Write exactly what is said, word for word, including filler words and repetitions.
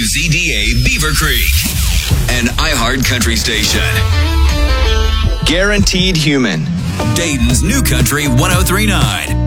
Z D A Beaver Creek, an iHeart country station. Guaranteed Human. Dayton's New Country one oh three point nine.